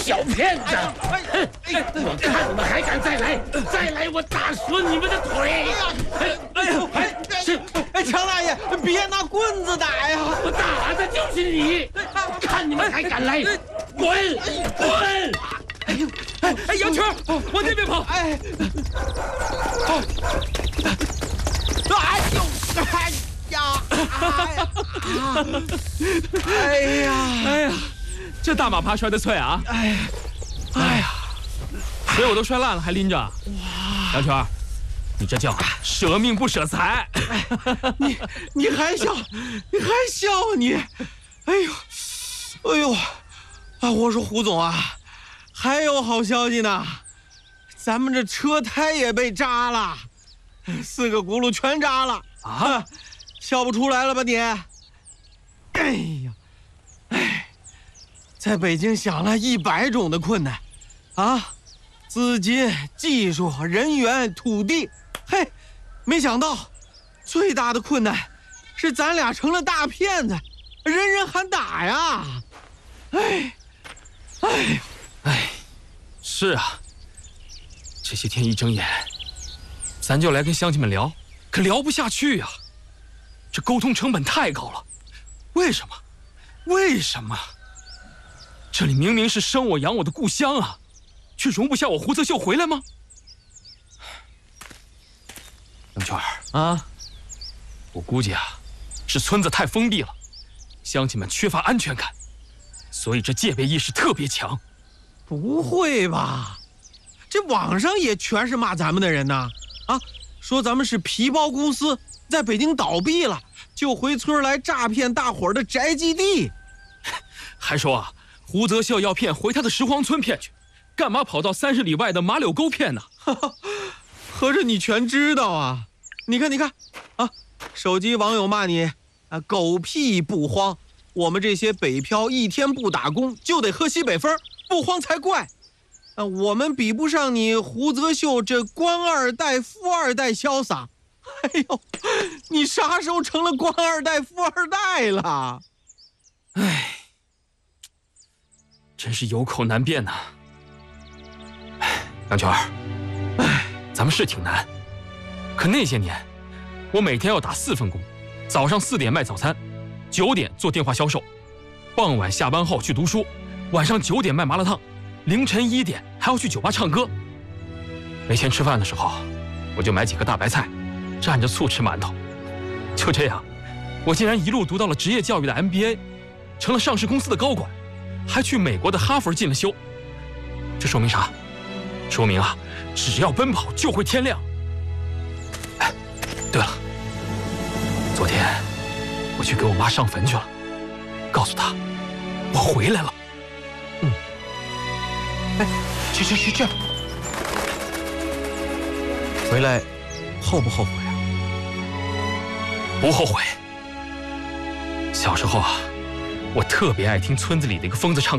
小骗子！我看你们还敢再来！再来，我打损你们的腿！ 常大爷，别拿棍子打呀！ 我打的就是你！看你们还敢来！滚！滚！ 杨全，往那边跑！哎呀，这大马趴摔得脆啊！哎呀，腿我都摔烂了，还拎着。杨全，你这叫舍命不舍财。 你还笑？你还笑啊你？哎呦！啊，我说胡总啊，还有好消息呢，咱们这车胎也被扎了，4个轱辘全扎了啊！笑不出来了吧你？哎呀，在北京想了100种的困难，啊，资金、技术、人员、土地，嘿，没想到最大的困难是咱俩成了大骗子，人人喊打呀！ 是啊，这些天一睁眼，咱就来跟乡亲们聊，可聊不下去呀。这沟通成本太高了，为什么？这里明明是生我养我的故乡啊，却容不下我胡泽秀回来吗？杨全啊， 我估计啊，是村子太封闭了，乡亲们缺乏安全感，所以这戒备意识特别强。 不会吧？这网上也全是骂咱们的人呢！啊，说咱们是皮包公司，在北京倒闭了，就回村来诈骗大伙儿的宅基地， 还说啊，胡泽秀要骗回他的石黄村骗去，干嘛跑到30里外的马柳沟骗呢？ 合着你全知道啊？你看，啊，手机网友骂你啊，狗屁不慌！我们这些北漂一天不打工就得喝西北风，不慌才怪。我们比不上你胡泽秀这官2代、富2代潇洒。哎呦，你啥时候成了官2代、富2代了？ 哎，真是有口难辩呐。杨全，咱们是挺难，可那些年，我每天要打4份工，早上4点卖早餐，9点做电话销售，傍晚下班后去读书，晚上9点卖麻辣烫，凌晨1点还要去酒吧唱歌。没钱吃饭的时候，我就买几个大白菜，蘸着醋吃馒头。就这样，我竟然一路读到了职业教育的 MBA， 成了上市公司的高管，还去美国的哈佛进了修。这说明啥？说明啊，只要奔跑就会天亮。哎，对了，昨天我去给我妈上坟去了，告诉她我回来了。 去，回来后不后悔啊？ 不后悔。小时候啊，我特别爱听村子里的一个疯子唱